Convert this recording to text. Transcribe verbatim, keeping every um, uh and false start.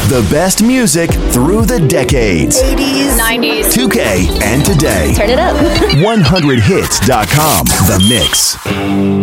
The best music through the decades. eighties, nineties, two K and today. Turn it up. one hundred hits dot com. The Mix.